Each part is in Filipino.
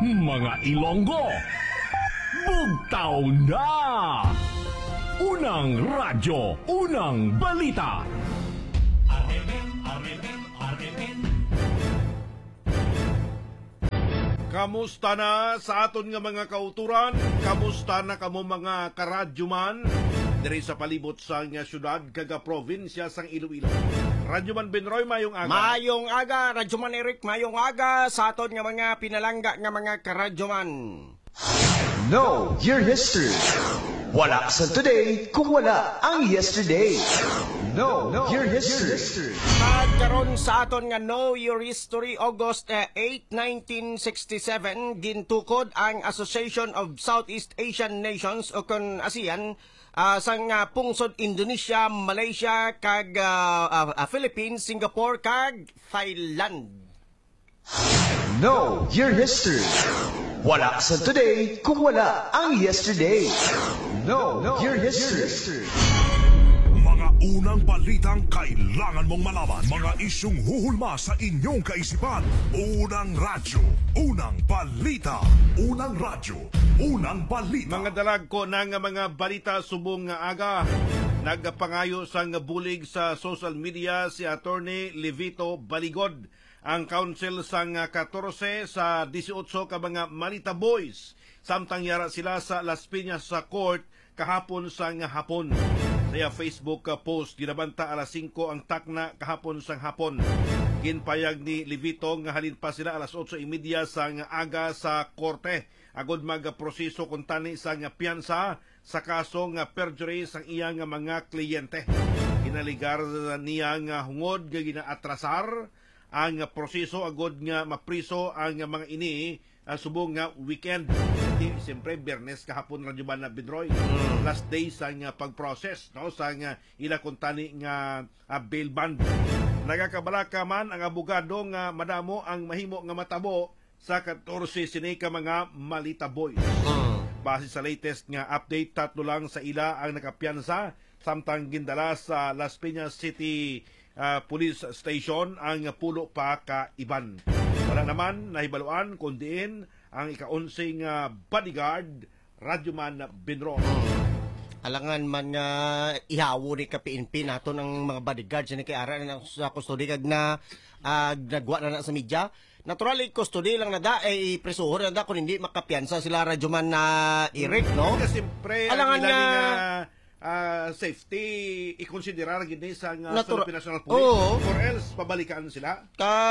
Mga Ilonggo, bugtaw na! Unang radyo, unang balita. Kamusta na sa aton nga mga kauturan? Kamusta na kamo mga karadyuman? Diri sa palibot sa nga syudad kaga probinsya sang Iloilo. Radyoman Benroy, mayong aga. Mayong aga, Radyoman Eric, mayong aga sa aton nga mga pinalangga nga mga karadyoman. Know your history. Wala sa today kung wala ang yesterday. Know your history. Karon sa aton nga Know Your History, August 8, 1967, gintukod ang Association of Southeast Asian Nations o kon ASEAN sang pungsod Indonesia, Malaysia, kag Philippines, Singapore, kag Thailand. Know your history. Wala sa today kung wala ang yesterday. Know your history. Mga unang balitang kailangan mong malaman. Mga isyung huhulma sa inyong kaisipan. Unang radyo, unang balita. Unang radyo, unang balita. Mga dalag ko ng mga balita subong nga aga. Nagpangayo sang bulig sa social media si Attorney Levito Baligod. Ang council sang 14 sa 18 ka mga Manita Boys. Samtang yara sila sa Las Piñas sa court kahapon sang hapon. Sa Facebook post, ginabanta alas 5 ang takna kahapon sang hapon. Ginpayag ni Levito nga halin pa sila alas 8:30 sang aga sa korte. Agod magproseso kung tani sang piyansa sa kaso nga perjury sang iyang mga kliyente. Kinaligar niya nga hungod nga ginaatrasar ang proseso agod nga mapriso ang mga ini subong nga weekend. Siyempre, Biyernes kahapon radyo ba na Bidroy. Last day sa nga pag-process, no? Sa nga ila kuntani nga bail bond. Nagakabalaka man ang abogado nga madamo ang mahimo nga matabo sa 14 sini ka mga Malita Boys. Base sa latest nga update, 3 lang sa ila ang nakapiyansa samtang gindala sa Las Piñas City Police Station ang pulo pa ka iban. Wala naman nahibaluan kundiin ang ika-11 bodyguard Radyoman Benro. Alangan man nga ihawo ni ka PNP nato ng mga bodyguards ni kay ara na sa custody kag na nagwa na sa media. Naturally, custody lang na da, ay presuhor na da kung hindi makapiyansa sila Radyoman na Eric, no? Kasi siyempre, alangan ang ilang safety i-considerar gini sa Philippine National Police. Oo. Or else, pabalikan sila.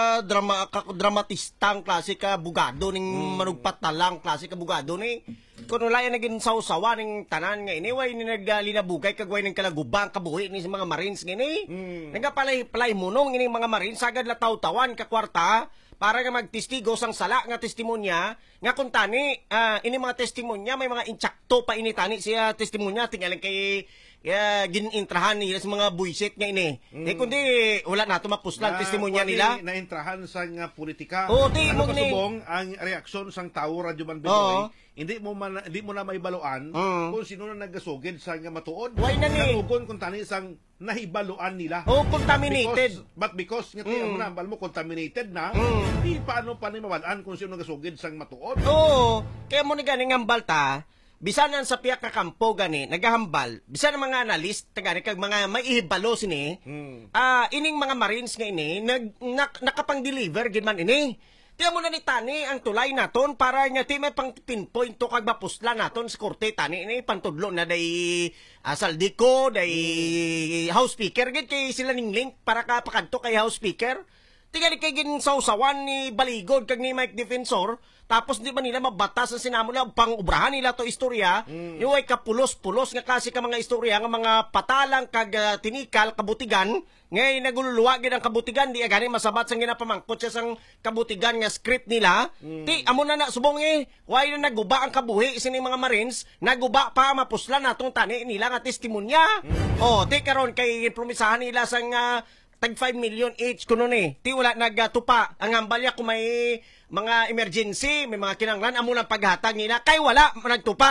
Dramatistang klase ka bugado ning manugpatalang klase ka bugado ni kuno layan naging sausawa ning tanan nga ini way ni naglinabugay kagway ning kalagubang kabuhi ni sa mga Marines ngini. Nagapalay munong ini mga Marines sagad la taw-tawan ka kwarta para nga magtestigo sang sala nga testimonya nga kung tani ini mga testimonya may mga insakto pa ini tani siya testimonya tingalan kay ginintrahan nila sa mga buisit nga ini. Kundi wala nato mapuslan testimonya nila. Naintrahan sa nga politika. Di ano mo kasubong ang reaksyon sang tao Radyoman Benroy. Hindi mo na maibaluan kung sino na nagasugid sa nga matuod. Why na ni? Kung tani sang nahibaluan nila. Contaminated. But because nga tiyan mo na, mo contaminated na, di paano pa ni mawalaan kung sino nagasugid sang matuod. Kaya mo ni ganing hambal ta, bisanan sa piyak ka kampo gani, nagahambal, bisan mga analyst, gani kag mga maihibalo sini, ining mga Marines nga ini, nakapang-deliver, gid man ini. Tiyan mo na ni tani ang tulay naton para nga ti may pang pinpoint to kag mapusla naton sa korte tani ini pantudlo na day Saldico day House Speaker gid kay sila ning link para ka pakadto kay House Speaker. Tigali kay gin sausawan ni Baligod kag ni Mike Defensor tapos di man nila mabatas ang sinamula pang ubrahan nila to istorya yung ay kapulos-pulos nga klase ka mga istorya nga mga patalang kag tinikal kabutigan ngay nagululuwa gid ang kabutigan di gani masabat sang ginapamangkot siya sang kabutigan nga script nila ti amo na subong why na naguba ang kabuhi sini mga Marines naguba pa mapuslan natong tani nila nga testimonya ti karon kay promisahan nila sang tag 5 million each kuno ni ti wala nagtupa ang hambalya kung may mga emergency may mga kinanglan amo lang paghatag nila kay wala nagtupa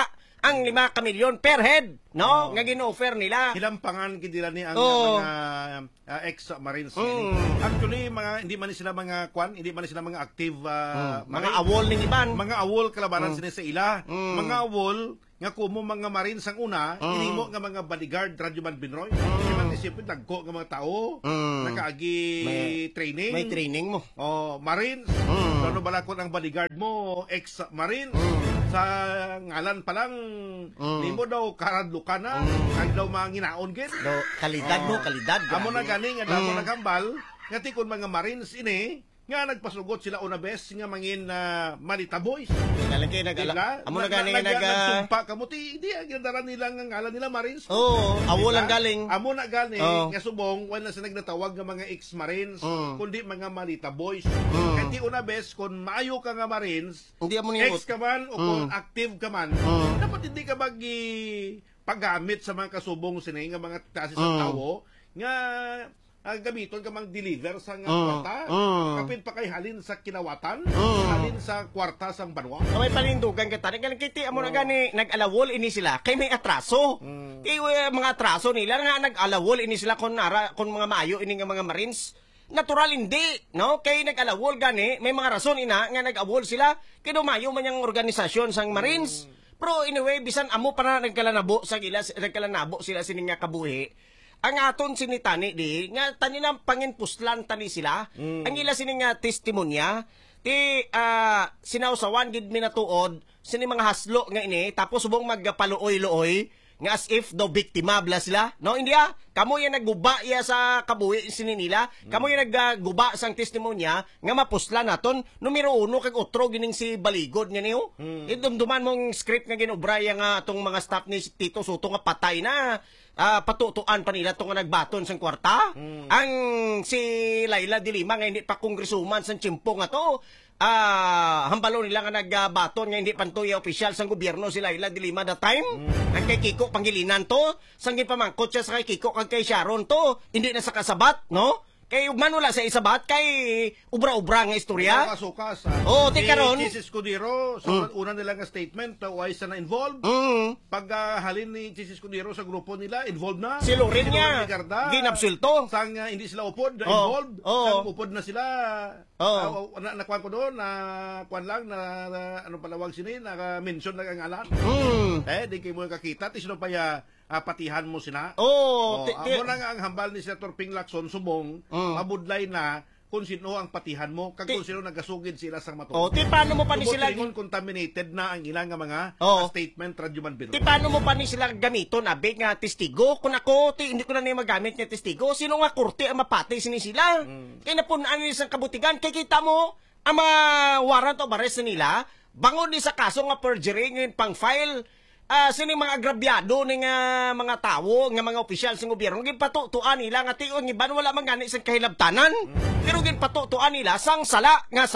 ang 5 ka milyon per head, no? Nga gin-offer nila. Hilampangan gid nila ni ang Oo. mga ex-marines. Actually, hindi man sila mga hindi man sila mga active Mga marine. awol ning iban. Mga awol kalabanan sila sa ila. Mga awol nga kumo mga marines ang una, inimo nga mga bodyguard Radyoman Binroy. Di man isipin dagko nga mga tao nakaagi training. May training mo. Oh, Marines. Ano bala ko ang bodyguard mo, ex-Marines. Sa ngalan pa lang, nimo daw karadluka na, kag daw mga nginaon gid. Do, kalidad mo, kalidad. Amo na gani nga damo nagambal, nga tikon mga Marines ini, nga nagpasugot sila una bes nga mangin Malita Boys. Nalagay amo na gani nga nagsumpa kamuti, hindi agadaran nila nga ngalan nila Marines. awol ang galing. Amo na gani nga subong wala sa nagnatawag nga mga ex-Marines, kundi mga Malita Boys. Kaya di una bes kun maayo ka nga Marines, Hindi amo ex ka man o kung active ka man, dapat hindi ka paggamit sa mga kasubong sinay nga mga klase sa tao nga gamiton ka mang deliver sa nga kwarta. Kapit pa kay halin sa kinawatan, halin sa kwarta sang banwa. May panindugan ka tani galing kiti amo na gani nag-alawol ini sila kay may atraso. Kay mga atraso nila nga nag-alawol ini sila kun mga maayo ini nga mga Marines. Natural hindi, no? Kay nag-alawol gani may mga rason ina nga nag-awol sila kay dumayo man yang organisasyon sang Marines. Pero anyway, bisan amo pa na nagkalanabo sila sining nga kabuhi. Ang aton sinitani di nga tani nang panginpuslan tani sila. Ang ila sining nga testimonya ti sinawsawan gid minatuod sini mga haslo nga ini tapos subong magpaluoy-luoy nga as if do biktima bla sila. No, hindi kamo yung nagguba sa kabuhi sini nila. Kamo yung nagguba sang testimonya nga mapuslan naton numero 1 kag otro gining si Baligod nga niyo. Idumduman mong script nga ginobra nga atong mga staff ni Tito Soto nga patay na. Patutuan pa nila itong nagbaton sang kwarta. Ang si Laila de Lima nga hindi pa kongresuman sang Tsimpo nga to. Hambalo nila nga nagbaton nga hindi pantuya opisyal sang gobyerno si Laila de Lima that time. Ang kay Kiko Pangilinan to. Sang gipamangkot siya sa kay Kiko kag kay Sharon to. Hindi na sa kasabat, no? Kay ugman wala sa isabat kay ubra-ubra nga istorya. Sukas. Ti karon. Si Escudero, sa una nila nga statement, why sa na involved. Pag halin ni Chis Escudero sa grupo nila, involved na. Si Loren niya, ginabsulto. Sang hindi sila upod, involved. Sang upod na sila. Nakuha ko doon, kuhan lang, ano palawag sini, naka-mention na ang alam. Di kayo mo kakita, tisno pa patihan mo sina. Amo na nga ang hambal ni Senator Ping Lacson subong, mabudlay na kung sino ang patihan mo, kag kung sino nagasugid sila sang matuod. Paano mo pa ni sila contaminated na ang ilang mga statement Radyoman Binroy. Paano mo pa ni sila gamito na big nga testigo? Kung ako, hindi ko na niya magamit nga testigo. Sino nga kurte ang mapatay sini sila? Kaya napunaan nila sa kabutigan. Kaya kita mo, ang mga warrant of arrest nila, bangon ni sa kaso nga perjury ngayon pang file. Sino mga agrabyado ng mga tao, ng mga opisyal sa gobyerno, ginpatutuan nila nga tiyon, iban wala man gani sa kahilabtanan. Pero ginpatutuan nila sang sala,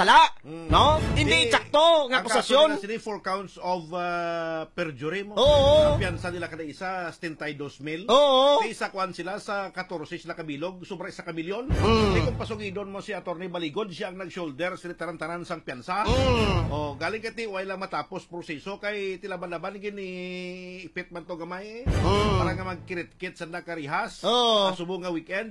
no? Hindi tsakto, nga akusasyon. Ang kaso nila 4 counts of perjury mo. Ang piyansa nila kada isa, 72,000. Isa kuan sila sa 14 sila kabilog, sobra sa kamilyon. Kung pasugidon mo si Atty. Baligod, siya ang nag-shoulder, sila taran-taran sang piyansa. Galing kati, wala matapos proseso, kay tilaban-laban gini ipit man to gamay para nga magkirit-kit sa nakarihas subong nga weekend.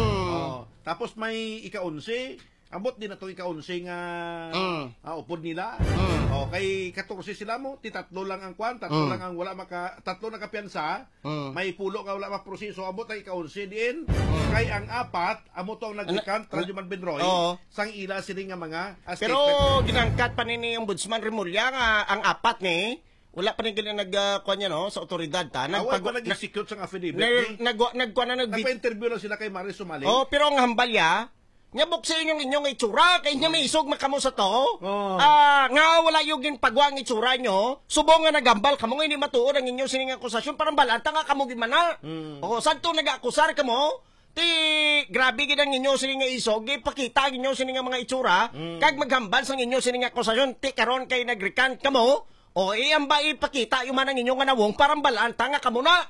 Tapos may ika-11 abot din na to ika-11 nga upod nila. Kay 14 sila mo, tatlo lang ang kwan, tatlo lang ang tatlo na kapiyansa, may pulo nga wala maproseso, abot ang ika-11 din. Kay ang 4 amo to ang nagkant Radyoman Binroy sang ila sini nga mga statement. Pero ginangkat pa ni Ombudsman Remulla nga ang 4 ni wala pa rin nagkuhan niya, no, sa otoridad ta. Nag-execute sa affidavit. Nagpa-interview lang sila kay Maris Sumali. Pero ang hambalya, nga buksin inyong itsura, kay niya may isog makamo sa to. Nga wala yung pagwa ang itsura nyo, subong nga nagambal, kamo nga hindi matuod ang inyong sining akusasyon, parang balanta nga kamo gimana. Saan to nag-akusar kamo? Grabe gid ang inyo sining nga isog, ipakita inyo sining nga mga itsura, kag maghambal sang inyo sining akusasyon, karon kay nag-recant kamo. Ang ba ipakita yung manang inyong nawong parang balanta nga kamo na.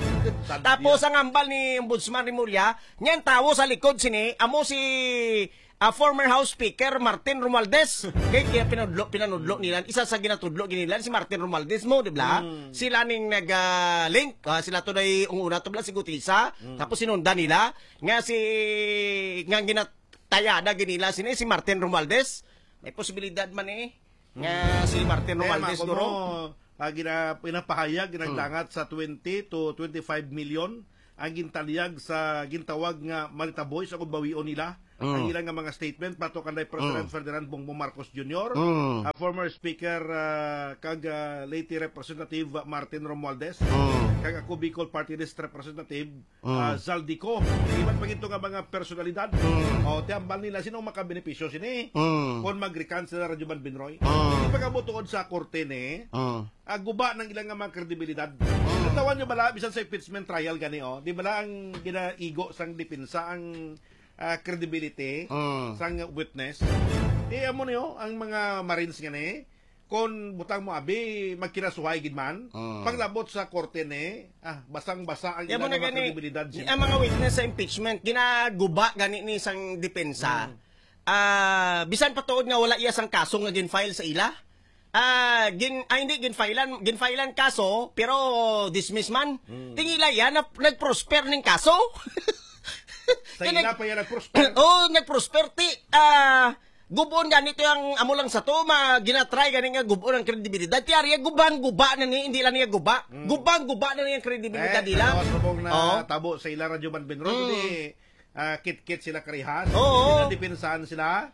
Tapos ang ambal ni Ombudsman Remulla, nyan tawo sa likod sini, amo si former House Speaker Martin Romualdez. Kaya pinanudlo nila. Isa sa ginatudlo nila si Martin Romualdez mo, di ba? Sila ning nag-link. Sila to day una to si Gutisa. Tapos sinundan nila. Nga ginatayada ginila si Martin Romualdez. May posibilidad man nga si Martin Romualdez duro. Pinapahayag, ginagdangat sa 20 to 25 million ang gintaliyag sa gintawag nga Malita Boys, ang bawion nila. Ang ilang nga mga statement pato kanday President Ferdinand Bongbong Marcos Jr., former Speaker kag late Representative Martin Romualdez, kag ako Bicol Party List Representative Zaldico. Iban pa ginto nga mga personalidad. O tiambal nila sino makabenepisyo sini kung mag-recant sila Radyo Banbinroy. Di pa kabutuod sa korte ni guba ng ilang nga mga kredibilidad. Natawan nyo bala bisan sa impeachment trial gani di bala ang ginaigo sang depensa ang credibility sang witness. Amo niyo ang mga Marines nga kung butang mo abi magkinasuhay gid man paglabot sa korte basang-basa ang ilang mga credibilidad. Ang mga witness sa impeachment ginaguba gani ni sang depensa. Bisan patuod nga wala iya sang kaso nga gin-file sa ila. Hindi ginfilean kaso pero dismiss man. Tingila yan nagprosper ning kaso. Sa ila pa yan nag-prosper. Nag-prosper. Gubon ganito yung amo lang sa to, ginatry gani nga gubon ang kredibilidad. Tiyari, gubang-guba na ni, hindi lang niya guba. Gubang-guba na niya ang kredibilidad nila. Sabong na tabo sa ila Radyo Banbinroy, kit-kit sila karihas. Dinadipinsahan sila.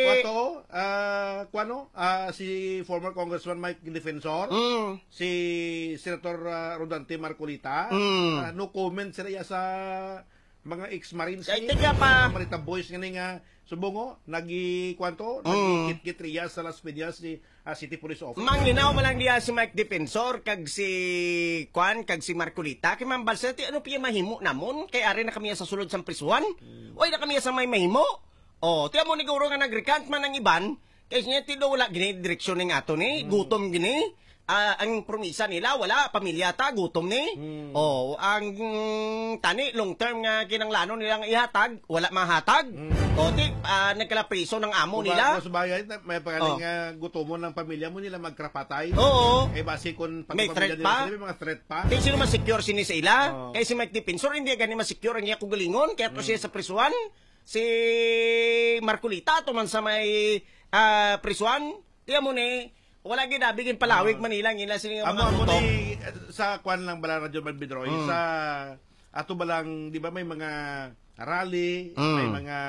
Si former Congressman Mike Defensor, si Senator Rodante Marcolita, no comment sila sa mga ex-marines Malita Boys nga subongo nagkit-kit riya sa Las Piñas si City Police Officer. Manginaw man lang diya si Mike Defensor kag si Marcolita kay mambalsa ti ano piya mahimo namon kay ari na kami sa sulod sang prisuan. Oy na kami sa may mahimo. Ti amo ni guro nga nag-recant man ang iban kay niya ti wala gini direksyon ning ato ni gutom gini. Ang promisa nila, wala, pamilya ta, gutom ni. Ang tani, long term nga kinanglano nilang ihatag, wala mahatag. Nagkalapriso ng amo nila. Sa bayan, may pagaling gutomon ng pamilya mo nila magkrapatay. Basi kung may threat pa. May mga threat pa. Kaya sino masecure sini sa ila? Kaya si Mike Defensor, hindi gani masecure ang iya kugalingon. Kaya to siya sa prisuan. Si Marcolita, tuman sa may prisuan. Tiyan mo ni, wala ginabigin palawig Manila nila sila mga gutom. Sa kwan lang bala Radyo Banbinroy sa ato balang di ba may mga rally, may mga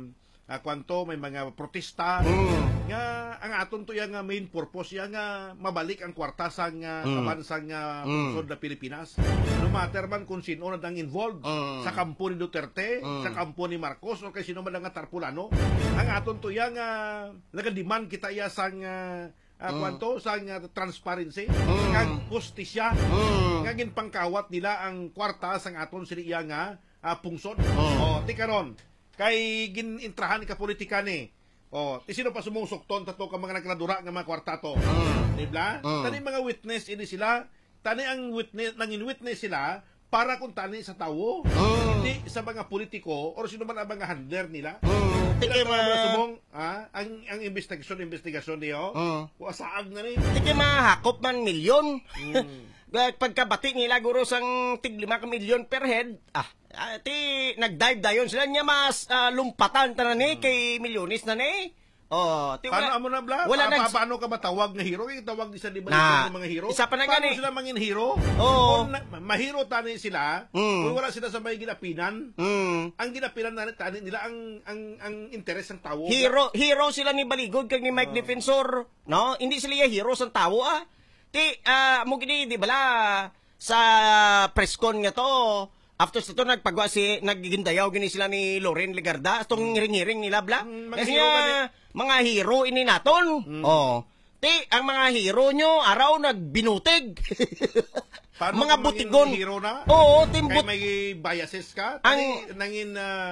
may mga protesta nga ang aton to yang main purpose yang mabalik ang kwarta sang kabansang pungsod na Pilipinas. No matter man kung sino na dang involved sa kampo ni Duterte, sa kampo ni Marcos o kay sino man nga tarpulano, ang aton to yang nagadiman kita iya sang sang transparency kag justisya nga ginpangkawat nila ang kwarta sang aton sila nga pungsod. Ti karon kay ginintrahan ka politika ni. Ti sino pa sumusukton tato ka mga nagradura nga mga kwarta to. Di ba? Tani mga witness ini sila, tani ang witness nangin witness sila para kung tani sa tawo, hindi sa mga politiko or sino man ang mga handler nila. Tiki subong ang investigasyon niyo. Wasaag na ni. Tiki mahakop man milyon. Pagkabati nila guro sang tig 5 milyon per head. Nag-dive dayon sila niya mas lumpatan tanan ni kay milyones na ni. Paano amo na bla? Paano ka matawag nga hero? Tawag di sa di ng mga hero. Isa pa na paano gani. Sila mangin hero? Kung mahiro tani sila, kung wala sila sa may ginapinan, ang ginapinan na tani nila ang interes ng tao. Hero sila ni Baligod kag ni Mike Defensor, no? Hindi sila hero sa tao mo gini di bala sa press con nga to. After sa ito, nagigindayaw gini sila ni Loren Legarda. Itong hiring-hiring nila, bla. Kasi mga hero ini naton. Ang mga hero nyo, araw nagbinutig. Mga butigon. Hero na? Kaya may biases ka? Nangin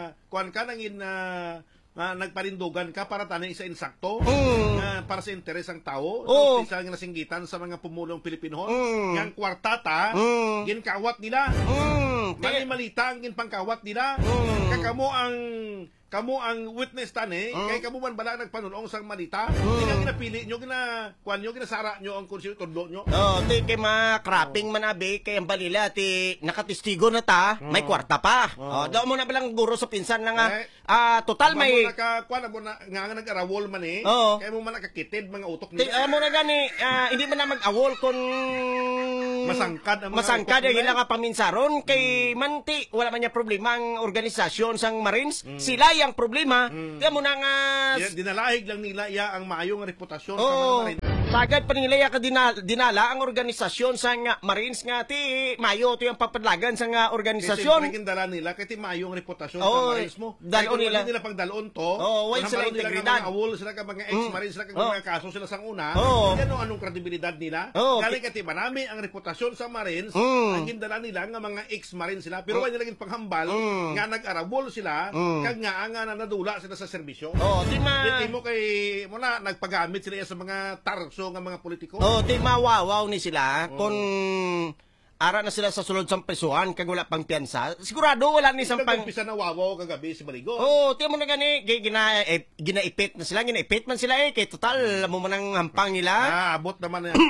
nagparindugan ka para tanay isa insakto para sa interes ng tao isa nga nasinggitan sa mga pumulong Pilipino yang kwartata ginkawat nila mali-malita ang ginpangkawat nila kakamo ang kamo ang witness tani, kay kamo man bala nagpanulong sang malita. Nga ginapili nyo, ginasara nyo ang konsilyo tudlo nyo. Ti kay ma-crapping manabi kay ang balila ti nakatistigo na ta, may kwarta pa. Daw mo na balang guro sa pinsan na nga total may mo na nga nag-arawol man kay mo man nakakitid mga utok ti mo na gani hindi man na mag-awol kun masangkad ang ilang paminsaron kay manti wala man niya problema ang organisasyon sang Marines. Sila yang problema. Kaya mo na nga dinalahig lang nila ang maayong reputasyon sa mga Marines. Sagad pa nila ka dinala ang organisasyon sa Marines nga ti mayo to yung papadlagan sa organisasyon. Kasi dala nila kay ti maayong reputasyon sa Marines mo. Dalon nila pagdalon to. Why sila integridad. Awol sila ka mga ex-Marines sila ka mga kaso sila sang una. Anong kredibilidad nila? Kali kati marami ang reputasyon sa Marines ang gindala nila nga mga ex-Marines sila pero wala nila panghambal nga nag-arawol sila kag nga nadula sila sa serbisyo. Di mo kay mo na nagpagamit sila sa mga tarso nga mga politiko. Di mawawaw ni sila kung ara na sila sa sulod sa presuhan kag wala pang piyansa. Sigurado wala ni isang pang pisa na wawaw kagabi si Baligon. Tiyan mo na gani ginaipit na sila, ginaipit man sila kay total mo man ang hampang nila. Abot naman yan.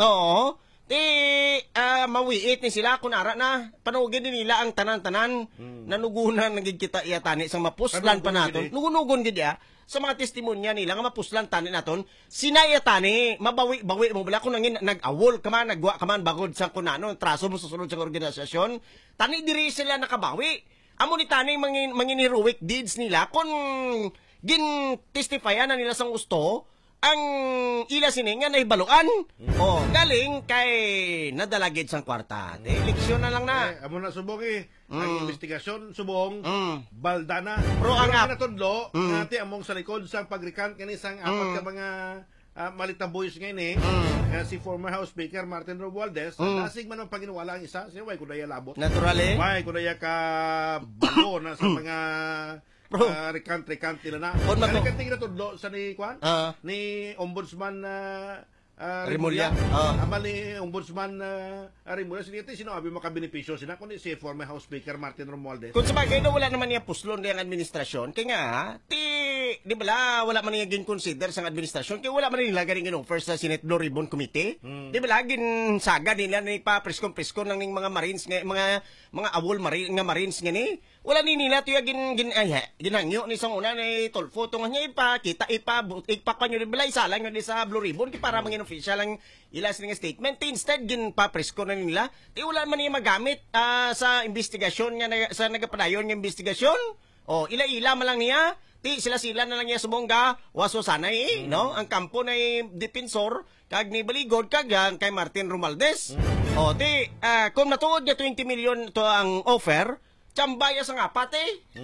Mawiit ni sila kung ara na panugin din nila ang tanan-tanan nanugunan nagigkita iya tani sa mapuslan pa naton. Nugunugon gid ya sa mga testimonya nila nga mapuslan tani naton sinaya tani mabawi-bawi mo bala kung nangin nag-awol ka man nagwa ka man bagod sa kunano traso mo susunod sa organisasyon tani diri sila nakabawi amo ni tani mangin heroic deeds nila kung gin testifyan na nila sang gusto ang ila sini nga nahibaluan. Galing kay nadalagid sang kwarta. Eleksyon na lang na. Amo na subong ang investigasyon subong baldana. Pero ang natudlo ngati among sa likod sang pagrecount kani sang apat ka mga malitang boys ngayon si former House Speaker Martin Romualdez nasig man ang paginwala ang isa siya way kudaya labot. Natural Way kudaya ka balo na sa mga recount nila na. Nalikanting na tudlo sa ni Kwan? Ni Ombudsman Rimulya. Amal ni Ombudsman Rimulya. Sino abi makabenepisyo sila? Kundi si former House Speaker Martin Romualdez. Kung sabagay na wala naman niya puslon ng administrasyon, kaya nga, di ba wala man niya gin-consider sa administrasyon, kaya wala man nila galing in-offer sa Senate Blue Ribbon Committee. Di ba gin-saga nila na ipa-preskon-preskon ng mga Marines, mga awol Marines nga ni. Wala ni nila tuya ginangyo ni sang una ni Tolfo tunga niya ipakanyo ni balay sala nga di sa Blue Ribbon para mangin official ang ila sining statement instead ginpapresko na nila wala man niya magamit sa investigasyon nga sa nagapadayon nga investigasyon ila man lang niya sila na lang niya sumongga waso sanay no ang kampo na depensor kag ni Baligod kag kay Martin Romualdez kung natuod niya 20 million to ang offer Tsambaya sa apat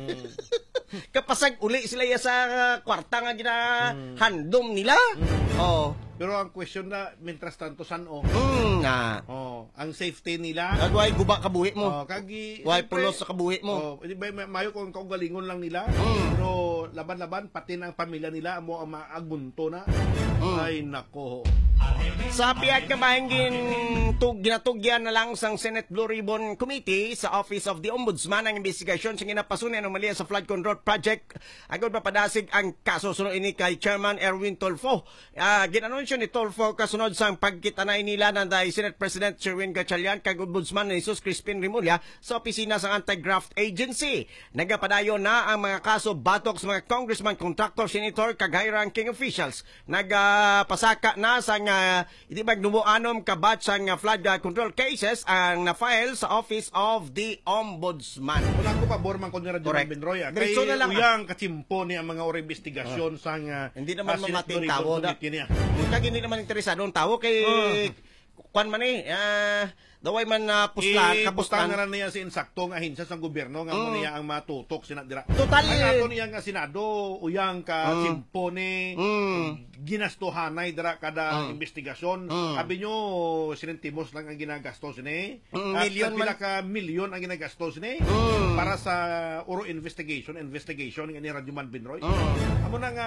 Kapasag uli sila sa kwarta nga ginahandom nila. Pero ang question na, mientras tanto, saan ang safety nila. Kagway guba kabuhi mo. Way pulos sa kabuhi mo. Mayo kung kaugalingon lang nila. Pero laban-laban, pati ng pamilya nila, mo ang maagbunto na. Ay, nako. Sa piyag kabahin ginatugyan na lang sang Senate Blue Ribbon Committee sa Office of the Ombudsman ang investigasyon sa ginapasunan anomalya sa flood control project. Agad papadasig ang kaso sunod ini kay Chairman Erwin Tolfo. Ginanunsyo ni Tolfo kasunod sang pagkitanay nila ng Senate President Sherwin Gatchalian kag Ombudsman ni Jesus Crispin Rimulya sa opisina sa Anti-Graft Agency. Nagapadayon na ang mga kaso batok sa mga congressman, contractor, senator kag high-ranking officials. Nagpasaka na sa hindi magnumuanom kabatch ang flood control cases ang na-file sa Office of the Ombudsman. Wala ko pabor man ko ni Radyo Benroy. Kay uyang katimpo ni ang mga investigasyon sa hindi naman mamating tao. Kag hindi naman interesado ang tao kay kwan man daway man kapustan na niya si insaktong ahinsya sa gobyerno nga mo niya ang matutok sinadira. Total ato niya nga senado uyang ka simpo ni ginastuhanay dira kada investigasyon. Sabi nyo sinintimos lang ang ginagastos ni. Milyon ang ginagastos ni para sa uro investigation nga ni Radyo Benroy. Amo na nga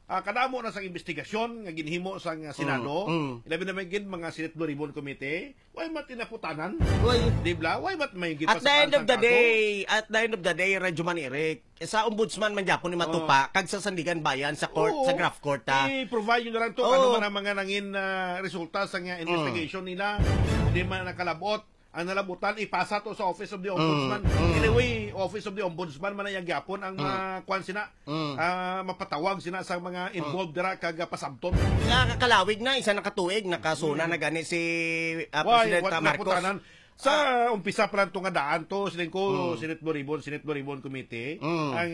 kadamo na sa investigasyon nga ginhimo sa Senado, ilabi na may gid mga Senate Blue Ribbon Committee, why mat tinaputanan? Di ba? Why mat may gid At the end of the day, Radyo Manirik, sa ombudsman man gyapon ni matupa kag sa Sandigan Bayan sa court, sa Graft Court i-provide nyo na lang to ano man ang mga nangin resulta sa investigation nila, hindi man nakalabot. Ang nalabutan, ipasa to sa Office of the Ombudsman. Anyway, Office of the Ombudsman man ang gyapon ang kuan sina, mapatawag sina sa mga involved dira kag pasabton. Nakakalawig na, isa nakatuig, nakasuna na gani si President Marcos. Sa umpisa pa lang itong daan to, siling ko, Senate Blue Ribbon Committee, ang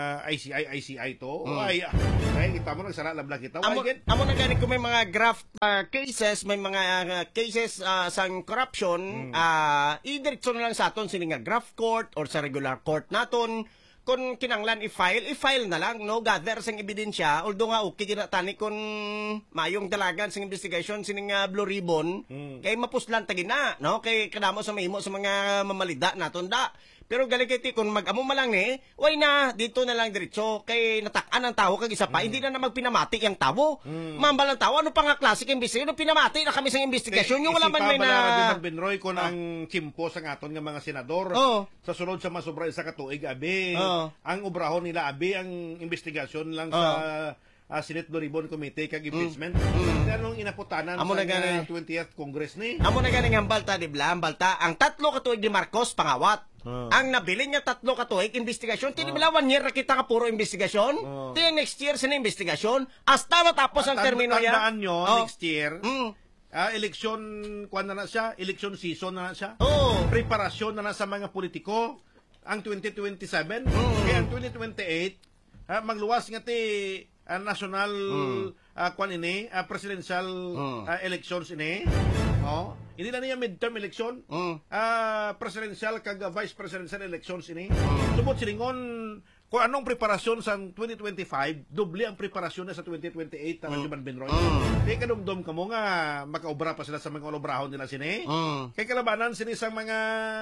ICI to. Ay, kita mo, nagsara labla kita. Amo na gani kung may mga graft cases, may mga cases sang corruption, i-diretso na lang sa aton siling nga graft court or sa regular court naton. Kung kinanglan i-file na lang, no? Gather sang ebidensya, although nga okay kinatani kung mayong dalagan sang investigation sining Blue Ribbon, kay mapuslan tagi na, no? Kay kadamo sa mahimo sa mga mamalida naton da. Pero galing kay kung mag-amo malang ni, why na dito na lang diretso kay natak-an ang tao kag isa pa, hindi na magpinamati ang tao. Mambal ang tao, ano pa nga klase kay investigation, pinamati na kami sang investigasyon, yung wala man may na Benroy kon ang kimpo sa aton nga mga senador. Sa sunod sa masubra isa ka tuig abi. Ang obrahon nila abi ang investigasyon lang sa Senate Blue Ribbon Committee kag impeachment. Anong inaputanan sa 20th Congress ni? Amo na gani ang balta di bla, ang tatlo ka tuig ni Marcos pangawat. Ang nabili niya tatlo ka tuig investigasyon, tini bala 1 year kita ka puro investigasyon. Tiyan next year sa investigasyon hasta matapos ang termino niya. Tandaan nyo, next year. Election kuan na siya, election season na siya. Preparasyon na sa mga politiko ang 2027. Kaya ang 2028 magluwas nga ti national presidential elections ini. Hindi na niya midterm election. Presidential kag vice presidential elections ini. Subot silingon kung anong preparasyon sa 2025, doble ang preparasyon na sa 2028 ang Juman Benroy. Kaya kadumdum ka mo nga makaobra pa sila sa mga olobrahon nila sini. Kaya kalabanan sini sa mga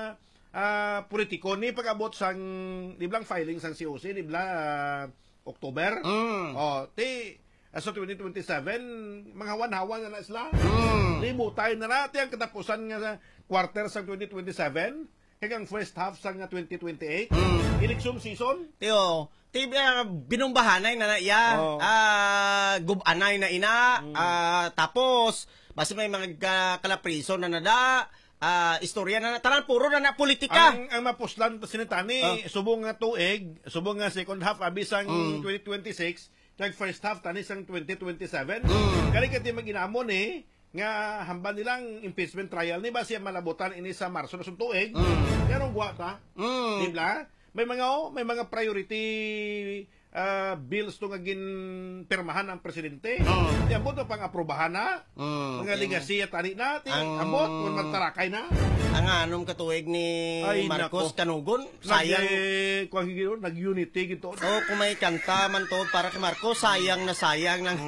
politiko ni pag-abot sang liblang filing sang COC, libla October. Sa 2027, mga hawan-hawan na sila. Libutay na natin ang katapusan nga quarter sa 2027. Hanggang first half sa 2028. Election season. Binumbahanay na iya. Gubanay na ina. Tapos, basta may mga kalapriso na nada. Istorya na tanan puro na politika. Ang mapuslan sinitani subong nga tuig, subong nga second half abisang 2026, kag first half tani sang 2027. Kali kati maginamon nga hambal nilang impeachment trial ni ba siya malabutan ini sa Marso na tuig. Yanong guwa ta. Di ba? May mga priority bills to nga ginpirmahan ang presidente. Ambot na pang-aprobahan na. Mga legacy at tani natin. Ambot, kung magtarakay na. Ang anong katuig ni Marcos Kanugon, sayang. Nag-unity gito. Kung may kanta man to para kay Marcos, sayang na sayang ng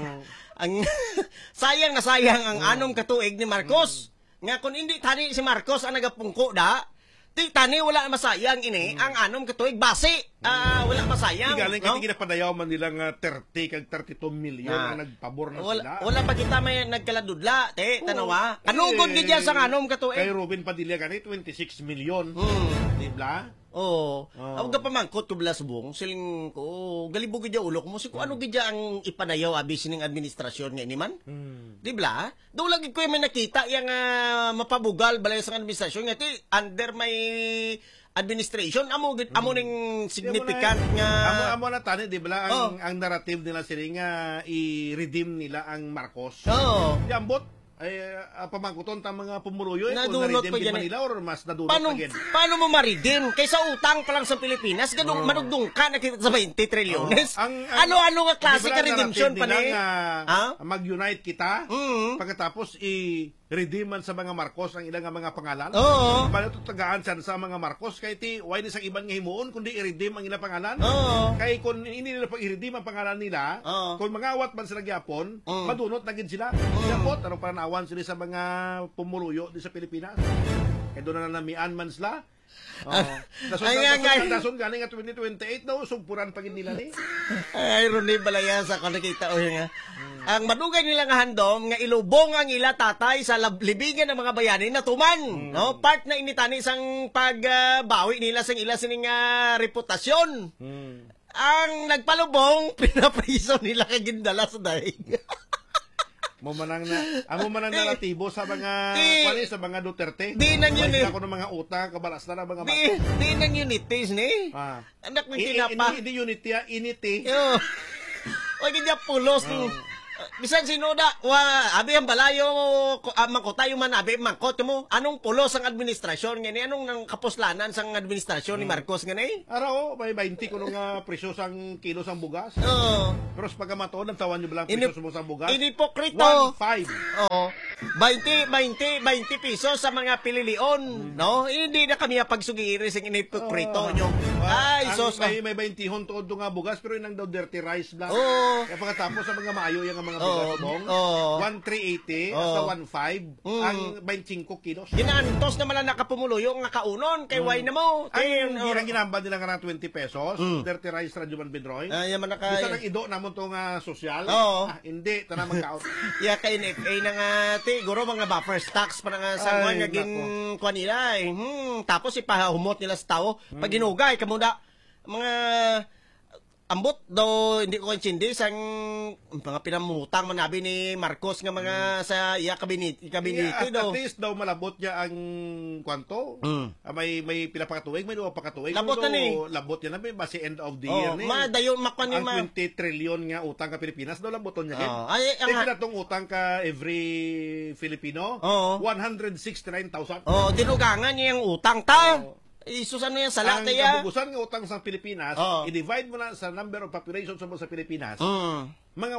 sayang na sayang ang anong katuig ni Marcos. Nga kung hindi tani si Marcos ang nagapungko da, tani wala masayang ini ang anom katuig base. Wala masayang. Galing kati ginapadayaw man nilang 30 kag 32 million ang nagpabor na sila. Wala pa kita may nagkaladudla, tanawa. Kanugod gid sa anom katuig. Kay Ruben Padilla gani 26 million. Di ba? Ako ka pamangkot ko bala subong, siling ko, galibog gidya ulo ko mo, ko ano gidya ang ipanayaw abis ng administrasyon nga ini man? Di ba? Daw lagi ko yung may nakita yung mapabugal balay sa administrasyon nga, under my administration, amo ning significant nga... Amo na tani, di ba? Ang narrative nila sila nga i-redeem nila ang Marcos. Di ambot, ay pamangkuton ta mga pumuruyo nadunot pa yan nila or mas nadunot pa yan. Paano mo ma-redeem? Kaysa utang pa lang sa Pilipinas, ganun manugdung ka nakita sa 20 trilyones. Ano nga klase ka redemption pa ni? Mag-unite kita, pagkatapos redeeman sa mga Marcos ang ilang mga pangalan. Paano tagaan sa mga Marcos kay ti why ni sa ibang nga himuon kundi i-redeem ang ilang pangalan. Kay kung hindi nila pag-i-redeem ang pangalan nila, kung mangawat man sila gyapon, madunot na gid sila. Gyapon anong pananawan sila sa mga pumuluyo di sa Pilipinas. Kay doon na namian man sila Dason gani nga 2028 daw sugpuran pagin nila ni. Ay Ronnie balaya sa nakita o nga. Ang madugay nila nga handom nga ilubong ang ila tatay sa libingan ng mga bayani na tuman, no? Part na initani sang pagbawi nila sang ila sining reputasyon. Ang nagpalubong pinapriso nila kay gindala sa daig. Mo manang na latibo sa mga sa mga Duterte. Di nang yun eh. Ako ng mga utang kabalas na mga Di nang unities ni. Anak ng tinapa. Hindi unity, inity. Yo. Wag niya pulos. Bisan sinoda, abi ang balayo, mangkotay man abi mangkot mo. Anong pulos ang administrasyon ngani? Anong nang kapuslanan sang administrasyon ni Marcos ngani? Araw, may 20 kuno nga presyo sang kilo sang bugas. Pero sa pagkamaton, tawan nyo ba lang presyo sang bugas? Inipokrito. 1.5. Oo. 20 pesos sa mga pililion, no? Hindi na kami pagsugiri sang inipokrito nyo. Ay, sos. May 20 honto nga bugas, pero inang daw dirty rice lang. Kaya pagkatapos sa mga maayo yung mga bugas mong, 1,380 hasta 1,500 ang 25 kilos. Ginantos naman lang nakapumuluyo nga kaunon, kay why na mo? Ang ginambad nila nga ng 20 pesos, dirty rice radyo man Bidroy. Yaman na Bisa nang ido namon to nga sosyal. Hindi, tanang magkaot. Ya kay NFA na nga, guro mga buffer stocks pa nga sa mga naging kuha nila eh. Tapos ipahumot nila sa tao. Pag ginugay, kamuna, mga ambot daw, hindi ko konsindi sang mga pinamutang manabi ni Marcos nga mga sa iya kabinete daw. At least daw malabot niya ang kwanto. May pinapakatuig, may duwa pakatuig. Labot na ni. Labot niya na may base end of the year ni. Dayon makwan ni ang 20 trillion nga utang ka Pilipinas daw laboton niya. Ay ang natong utang ka every Filipino, 169,000. Dinugangan niya yung utang ta. Isus ano yan, sala tayo. Ang kabugusan ng utang sa Pilipinas, i-divide mo na sa number of population sa Pilipinas, mga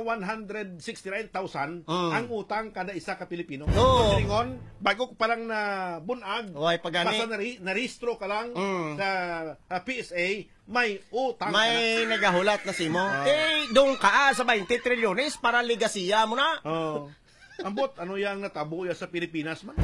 169,000 ang utang kada isa ka Pilipino. So, siningon, bago ko palang na bunag, basta narehistro ka lang sa PSA, may utang ka na. May nagahulat na si mo. Doon ka sa 20 trilyones para ligasiya mo na. Ambot, ano yang natabo ya sa Pilipinas man?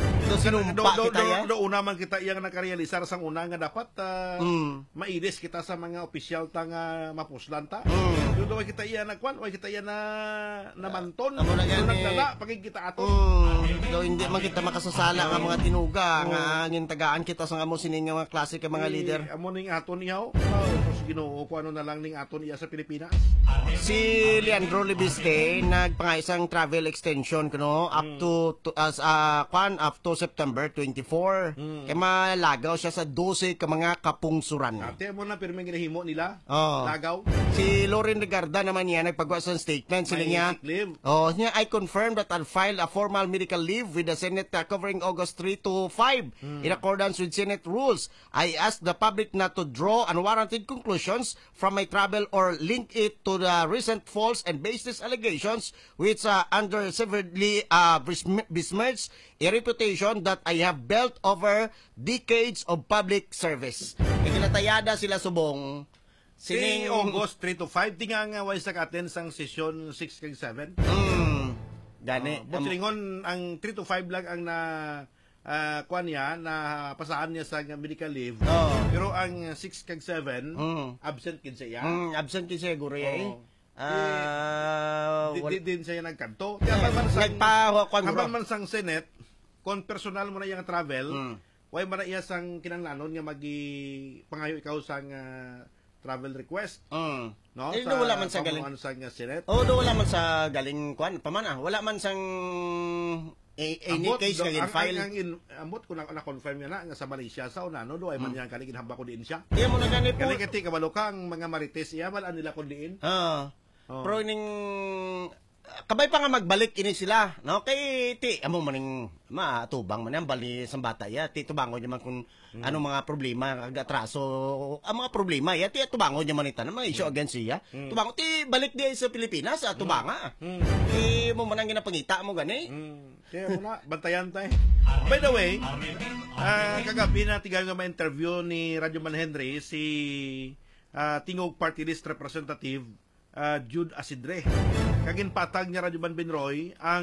Una man kita yang nakarealisar sang una nga dapat mailis kita sa mga opisyal ta nga mapuslan ta. Doon kita iya nagkwan, kita iya na manton. Nagdala pagig kita ato. Do hindi man kita makasasala nga mga tinuga nga ngin tagaan kita sa amo sining mga klase ka mga leader. Amo ning aton iyaw. Sus Ginoo ko ano na lang ning aton iya sa Pilipinas. Si Leandro Libiste nagpangaisang travel extension kuno up to September 24. Kay malagaw siya sa 12 ka mga kapungsuran. Ate mo na pirmi ginahimo nila. Lagaw. Si Loren Legarda naman niya nagpagawa sa statement sila niya. Niya I confirm that I'll file a formal medical leave with the Senate covering August 3 to 5 in accordance with Senate rules. I ask the public not to draw unwarranted conclusions from my travel or link it to the recent false and baseless allegations which under severely besmirch a reputation that I have built over decades of public service. Ikinatayada sila subong sining August 3 to 5 tinga nga way sa atin sang session 6 kag 7. Gani. Siningon ang 3 to 5 lang ang na kuan niya na pasaan niya sa medical leave. Pero ang 6 kag 7 absent kin siya. Absent kin siya guro din siya nagkanto. Habang man sang Senate, kung personal mo na yung travel, way man na iya sang kinanglanon nga pangayo ikaw sang travel request. No? Wala man sa galing. Sang Senate. Wala man sa galing kuan pamana. Wala man sang any case kagin file. Ambot ko na-confirm niya na nga sa Malaysia sa unano do ay man yang kaligin hamba ko diin siya. Iya mo na gani po. Kaling kati kabalo kang mga marites iya man nila kun diin. Pero ning kabay pa nga magbalik ini sila, no? Kay amo maning matubang man yan bali sa bata ya. Ti tubango niya man kung ano mga problema, kag-atraso, ang mga problema ya. Ti tubango niya man ita na mga issue against siya. Tubango ti balik di sa Pilipinas, tubanga. Mo man ang ginapangita mo gani. Kaya mo na bantayan tayo. By the way, kagabi na tigang nga ma-interview ni Radyo Man Henry si Tingog Party List Representative Jude Asidre. Kaginpatag niya Radyo Man Binroy ang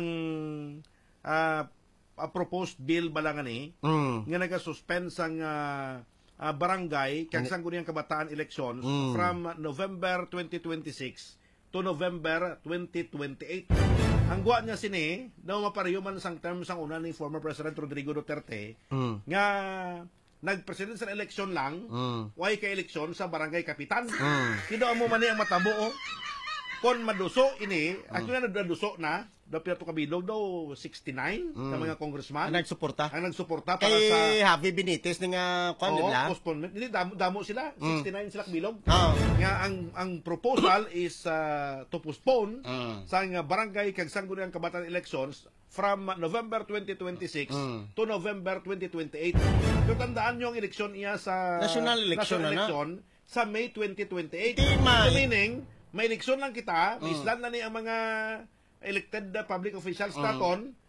proposed bill balangani nga nagasuspend sang barangay kag sangguniang kabataan elections from November 2026 to November 2028. Ang guwa niya sini, daw mapariyuman sang term sang una ni former President Rodrigo Duterte nga nag-presidential election lang, way ka eleksyon sa barangay kapitan. Kido mo man ang matabo, kon maduso ini, actually naduso na, daw pinato kabilog daw 69 na mga congressman Ang nagsuporta. ang nagsuporta para Kay sa Javi Benitez nga kuan nila. postponement. Hindi damo sila, 69 sila kabilog. Oo. Nga ang proposal is to postpone sa barangay kag sangguniang kabataan elections from November 2026 to November 2028. So tandaan nyo ang eleksyon niya sa National election na na. election sa May 2028. Hindi man. So meaning, may eleksyon lang kita, may islan na ni ang mga elected public officials naton